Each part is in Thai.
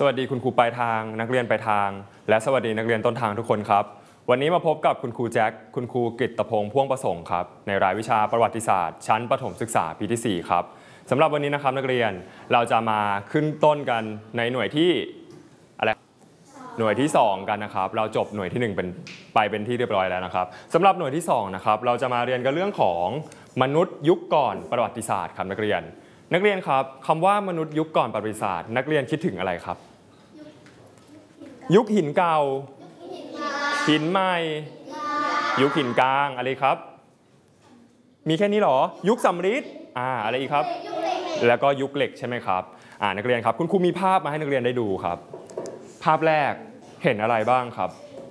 วัสดีคุณครูปลายทางนักเรียนปลายทางและสวัสดีนักเรียนต้นทางทุกคนครับวันนี้มาพบกับคุณครูแจ็คคุณครูกฤตพงษ์พ่วงประสงค์ครับในรายวิชาประวัติศาสตร์ชั้นประถมศึกษาปีที่4ครับสำหรับวันนี้นะครับนักเรียนเราจะมาขึ้นต้นกันในหน่วยที่อะไรหน่วยที่2กันนะครับเราจบหน่วยที่1เป็นที่เรียบร้อยแล้วนะครับสำหรับหน่วยที่2นะครับเราจะมาเรียนกันเรื่องของมนุษย์ยุคก่อนประวัติศาสตร์ครับนักเรียนครับคำว่ามนุษย์ยุคก่อนประวัติศาสตร์นักเรียนคิดถึงอะไรครับยุคหินเก่าหินใหม่ยุคหินกลางอะไรครับมีแค่นี้หรอยุคสำริดอะไรอีกครับแล้วก็ยุคเหล็กใช่ไหมครับนักเรียนครับคุณครูมีภาพมาให้นักเรียนได้ดูครับภาพแรกเห็นอะไรบ้างครับ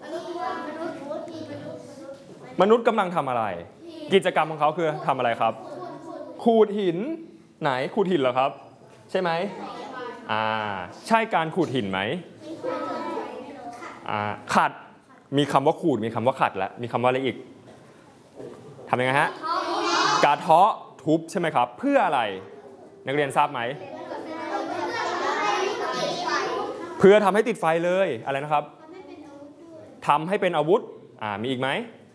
มนุษย์กำลังทำอะไรกิจกรรมของเขาคือทำอะไรครับขูดหินไหนขูดหินเหรอครับใช่ไหมใช่การขูดหินไหมขัดมีคำว่าขูดมีคำว่าขัดแล้วมีคำว่าอะไรอีกทำยังไงฮะกระเทาะทุบใช่ไหมครับเพื่ออะไรนักเรียนทราบไหมเพื่อทำให้ติดไฟเลยอะไรนะครับทำให้เป็นอาวุธมีอีกไหม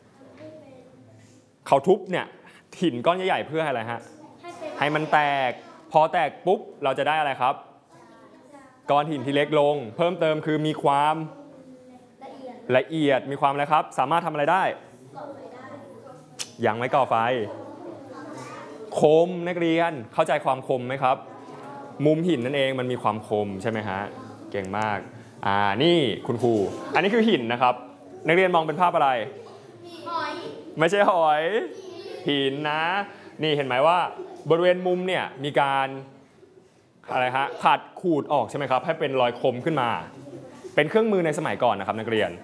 เขาทุบเนี่ยหินก้อนใหญ่ๆเพื่ออะไรฮะให้มันแตกพอแตกปุ๊บเราจะได้อะไรครับก้อนหินที่เล็กลงเพิ่มเติมคือมีความละเอียดมีความอะไรครับสามารถทำอะไรได้ยังไม่ก่อไฟคมนักเรียนเข้าใจความคมไหมครับมุมหินนั่นเองมันมีความคมใช่ไหมฮะเก่งมากนี่คุณครูอันนี้คือหินนะครับนักเรียนมองเป็นภาพอะไรหอยไม่ใช่หอยหินนะนี่เห็นไหมว่าบริเวณมุมเนี่ยมีการอะไรฮะขัดขูดออกใช่ไหมครับให้เป็นรอยคมขึ้นมาเป็นเครื่องมือในสมัยก่อนนะครับนักเรียน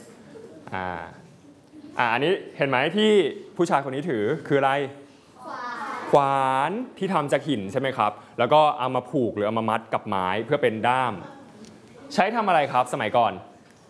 อันนี้เห็นไหมที่ผู้ชายคนนี้ถือคืออะไรขวานที่ทำจากหินใช่ไหมครับแล้วก็เอามาผูกหรือเอามามัดกับไม้เพื่อเป็นด้ามใช้ทำอะไรครับสมัยก่อน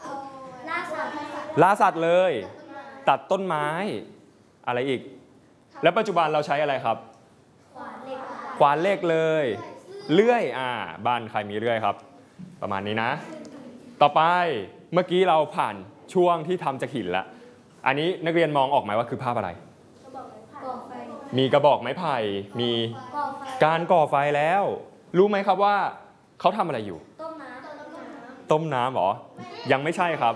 ล่าสัตว์เลยตัดต้นไม้อะไรอีกแล้วปัจจุบันเราใช้อะไรครับขวานเหล็กเลยเลื่อยบ้านใครมีเลื่อยครับประมาณนี้นะต่อไปเมื่อกี้เราผ่านช่วงที่ทำจากหินแล้วอันนี้นักเรียนมองออกไหมว่าคือภาพอะไรมีกระบอกไม้ไผ่มีการก่อไฟแล้วรู้ไหมครับว่าเขาทำอะไรอยู่ต้มน้ำหรอยังไม่ใช่ครับ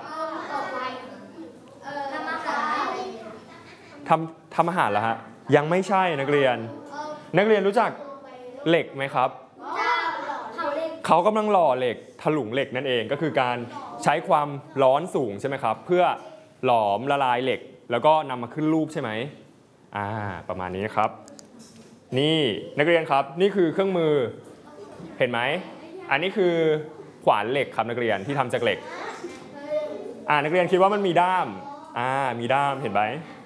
ทำอาหารเหรอฮะยังไม่ใช่นักเรียนรู้จักเหล็กไหมครับเขากำลังหล่อเหล็กถลุงเหล็กนั่นเองก็คือการใช้ความร้อนสูงใช่ไหมครับเพื่อหลอมละลายเหล็กแล้วก็นำมาขึ้นรูปใช่ไหมประมาณนี้ครับนี่นักเรียนครับนี่คือเครื่องมือเห็นไหมอันนี้คือขวานเหล็กครับนักเรียนที่ทำจากเหล็กนักเรียนคิดว่ามันมีด้ามมีด้ามเห็นไหม